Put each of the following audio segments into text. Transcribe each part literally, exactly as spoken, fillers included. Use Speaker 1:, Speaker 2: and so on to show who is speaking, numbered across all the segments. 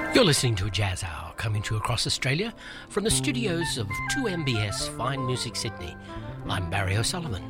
Speaker 1: You're listening to a Jazz Hour coming to you across Australia from the studios of two M B S Fine Music Sydney. I'm Barry O'Sullivan.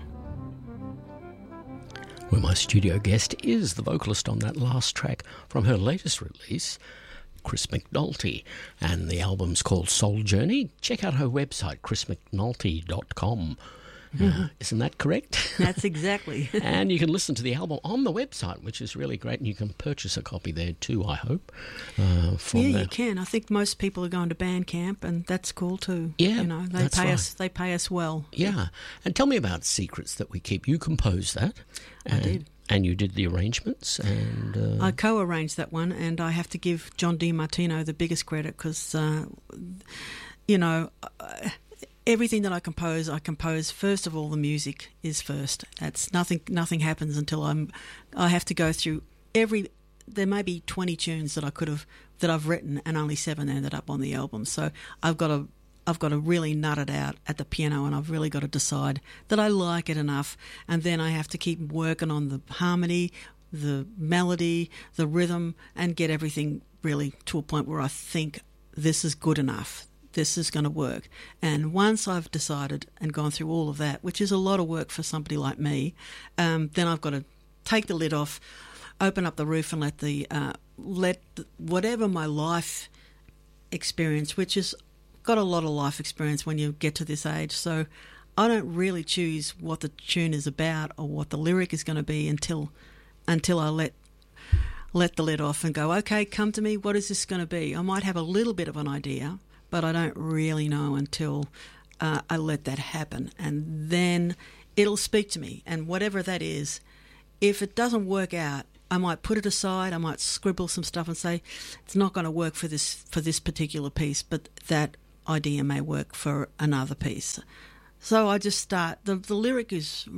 Speaker 1: Well, my studio guest is the vocalist on that last track from her latest release, Chris McNulty, and the album's called Soul Journey. Check out her website, chris mcnulty dot com. Uh, isn't that correct?
Speaker 2: That's exactly.
Speaker 1: And you can listen to the album on the website, which is really great, and you can purchase a copy there too, I hope. Uh, from
Speaker 2: yeah,
Speaker 1: the...
Speaker 2: you can. I think most people are going to Bandcamp, and that's cool too.
Speaker 1: Yeah,
Speaker 2: you know, they
Speaker 1: that's
Speaker 2: pay
Speaker 1: right.
Speaker 2: us. They pay us well.
Speaker 1: Yeah, and tell me about Secrets That We Keep. You composed that.
Speaker 2: I
Speaker 1: and,
Speaker 2: did.
Speaker 1: And you did the arrangements, and uh...
Speaker 2: I co-arranged that one, and I have to give John DiMartino the biggest credit because, uh, you know. Uh, Everything that I compose, I compose first of all. The music is first. That's nothing. Nothing happens until I'm. I have to go through every. There may be twenty tunes that I could have that I've written, and only seven ended up on the album. So I've got to. I've got to really nut it out at the piano, and I've really got to decide that I like it enough, and then I have to keep working on the harmony, the melody, the rhythm, and get everything really to a point where I think this is good enough. This is going to work. And once I've decided and gone through all of that, which is a lot of work for somebody like me, um, then I've got to take the lid off, open up the roof, and let the uh, let the, whatever my life experience, which has got a lot of life experience when you get to this age. So I don't really choose what the tune is about or what the lyric is going to be until until I let let the lid off and go, okay, come to me. What is this going to be? I might have a little bit of an idea, but I don't really know until uh, I let that happen. And then it'll speak to me. And whatever that is, if it doesn't work out, I might put it aside. I might scribble some stuff and say, it's not going to work for this for this particular piece, but that idea may work for another piece. So I just start. The, the lyric is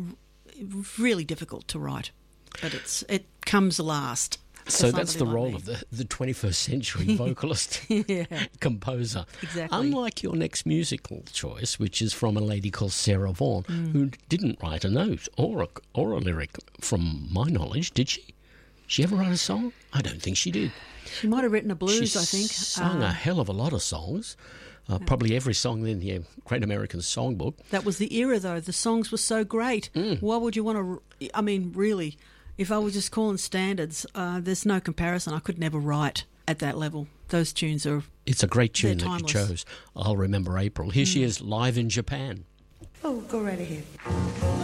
Speaker 2: really difficult to write, but it's it comes last.
Speaker 1: So that's the
Speaker 2: like
Speaker 1: role
Speaker 2: me.
Speaker 1: of the, the twenty-first century vocalist,
Speaker 2: yeah.
Speaker 1: composer.
Speaker 2: Exactly.
Speaker 1: Unlike your next musical choice, which is from a lady called Sarah Vaughan,
Speaker 2: Mm.
Speaker 1: who didn't write a note or a, or a lyric, from my knowledge, did she? She ever write a song? I don't think she did.
Speaker 2: She might have written a blues,
Speaker 1: she
Speaker 2: I think.
Speaker 1: sung
Speaker 2: Uh,
Speaker 1: a hell of a lot of songs, uh, probably every song in the Great American Songbook.
Speaker 2: That was the era, though. The songs were so great.
Speaker 1: Mm.
Speaker 2: Why would you want to... I mean, really, if I was just calling standards, uh, there's no comparison. I could never write at that level. Those tunes are...
Speaker 1: It's a great tune
Speaker 2: They're
Speaker 1: that you
Speaker 2: timeless.
Speaker 1: chose. I'll Remember April. Here she is, live in Japan.
Speaker 2: Oh, go right ahead.